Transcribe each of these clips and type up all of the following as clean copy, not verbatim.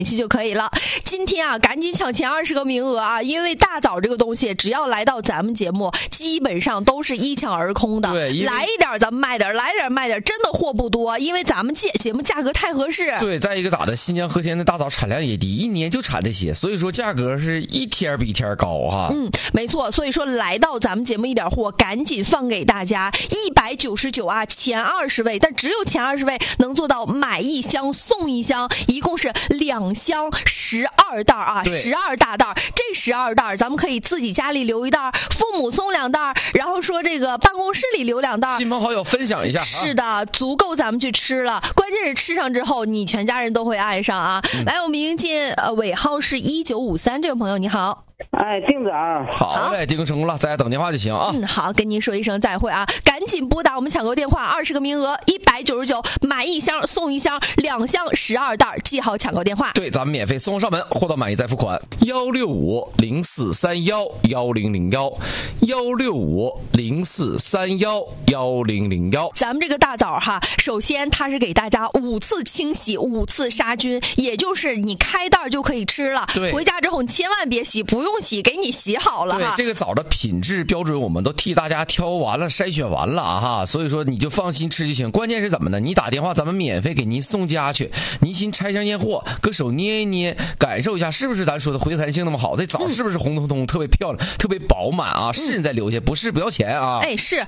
联系就可以了。今天啊，赶紧抢前20个名额啊！因为大枣这个东西，只要来到咱们节目，基本上都是一抢而空的。 对， 来一点咱们卖点，来点卖点，真的货不多，因为咱们节目价格太合适。 对，再一个咋的，新疆和田的大枣产量也低，一年就产这些，所以说价格是一天比一天高哈。 没错，所以说来到咱们节目一点货，赶紧放给大家，199啊，前20位，但只有前20位能做到买一箱送一箱，一共是2箱12袋啊，12大袋。这12袋咱们可以自己家里留一袋，父母送2袋，然后说这个办公室里留2袋， 亲朋好友分享一下。 是的，足够咱们去吃了。关键是吃上之后，你全家人都会爱上啊！来，我们迎接尾号是1953这位朋友，你好。 哎，丁子啊， 好嘞，订成功了，大家等电话就行啊。 好，跟您说一声再会啊！赶紧拨打我们抢购电话，20个名额，199，买一箱送一箱，2箱12袋，记好抢购电话。 对，咱们免费送上门，货到满意再付款。16504311001，16504311001。 咱们这个大枣哈，首先它是给大家5次清洗，5次杀菌，也就是你开袋就可以吃了。 对， 回家之后你千万别洗，不用洗，给你洗好了哈。 对，这个枣的品质标准我们都替大家挑完了、筛选完了哈，所以说你就放心吃就行。关键是怎么呢？你打电话，咱们免费给您送家去，您先拆箱验货，搁手捏一捏，感受一下是不是咱说的回弹性那么好，这枣是不是红彤彤、特别漂亮、特别饱满啊？是你再留下，不是不要钱啊。 哎，是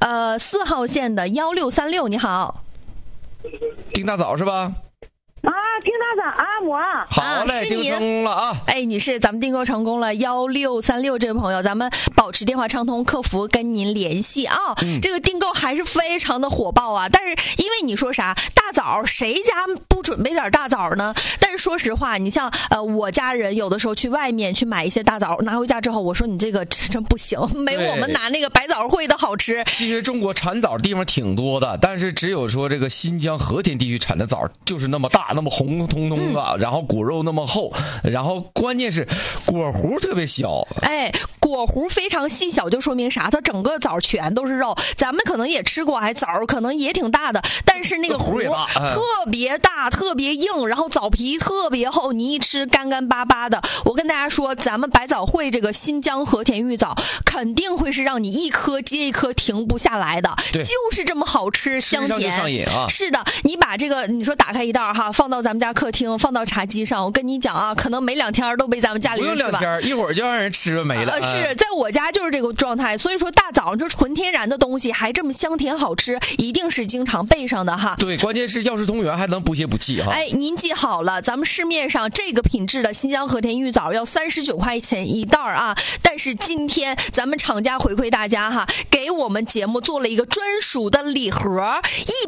，4号线的1636，你好， 订大枣是吧？ 啊，听大枣啊，我好嘞，订成功了啊！ 哎，你是咱们订购成功了，1636这位朋友，咱们保持电话畅通，客服跟您联系啊。这个订购还是非常的火爆啊，但是因为你说啥大枣，谁家不准备点大枣呢？但是说实话，你像我家人有的时候去外面去买一些大枣，拿回家之后，我说你这个真不行，没我们拿那个白枣烩的好吃。 其实中国产枣地方挺多的，但是只有说这个新疆和田地区产的枣就是那么大。那么红彤彤的，然后果肉那么厚，然后关键是果核特别小。 哎，果核非常细小，就说明啥？它整个枣全都是肉。咱们可能也吃过，枣可能也挺大的，但是那个核特别大、特别硬，然后枣皮特别厚，你一吃干干巴巴的。我跟大家说，咱们百枣汇这个新疆和田玉枣肯定会是让你一颗接一颗停不下来的，就是这么好吃香甜。 吃上就上瘾啊！ 是的，你把这个你说打开一袋哈，放到咱们家客厅，放到茶几上，我跟你讲啊，可能没2天都被咱们家里人吃完。 不用2天，一会儿就让人吃没了。 是在我家就是这个状态，所以说大枣这纯天然的东西还这么香甜好吃，一定是经常备上的哈。 对，关键是药食同源，还能补血补气哈。 哎，您记好了，咱们市面上这个品质的新疆和田玉枣要39块钱一袋啊，但是今天咱们厂家回馈大家哈，给我们节目做了一个专属的礼盒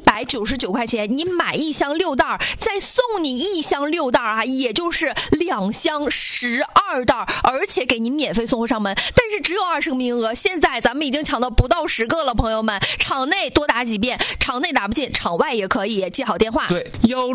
，199块钱，你买1箱6袋，再送你1箱6袋啊，也就是2箱12袋，而且给您免费送货上门。但是只有20个名额，现在咱们已经抢到不到10个了，朋友们，场内多打几遍，场内打不进，场外也可以，记好电话。 对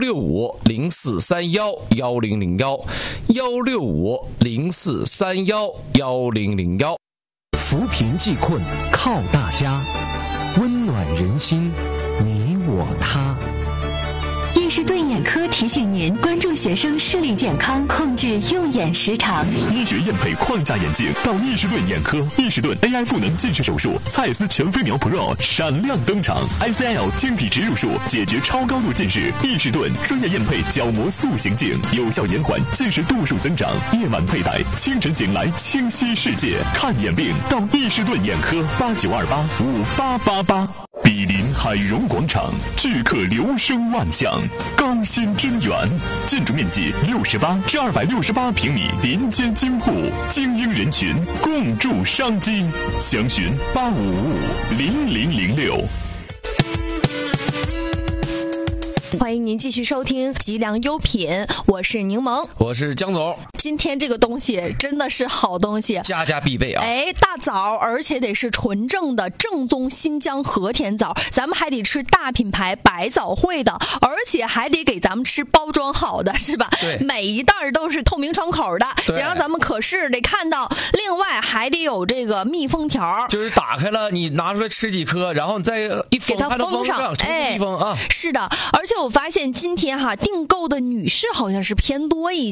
，16504311001，16504311001。 扶贫济困靠大家，温暖人心，你我他。 易士顿眼科提醒您关注学生视力健康，控制用眼时长。 医学验配框架眼镜到易士顿眼科，易士顿 AI 赋能近视手术，蔡司全飞秒 Pro 闪亮登场 ，ICL 晶体植入术解决超高度近视。易士顿专业验配角膜塑形镜，有效延缓近视度数增长。夜晚佩戴，清晨醒来清晰世界。看眼病到易士顿眼科，8928588888。比邻海荣广场，至客流声万象，高新真源，建筑面积68至268平米，林间京沪，精英人群，共筑商机。详询85550006。 欢迎您继续收听吉良优品，我是柠檬， 我是江总。 今天这个东西真的是好东西， 家家必备啊！ 哎，大枣，而且得是纯正的正宗新疆和田枣，咱们还得吃大品牌百枣汇的，而且还得给咱们吃包装好的，是吧？ 对， 每一袋都是透明窗口的，得让咱们可视得看到。另外还得有这个密封条， 就是打开了你拿出来吃几颗，然后你再一封， 给它封上， 密封啊。 是的，而且我发现今天订购的女士好像是偏多一些。